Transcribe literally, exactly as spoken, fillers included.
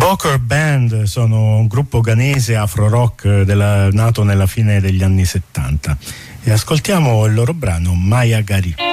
Boker Band sono un gruppo ghanese afro-rock della, nato nella fine degli anni settanta e ascoltiamo il loro brano Maya Gari.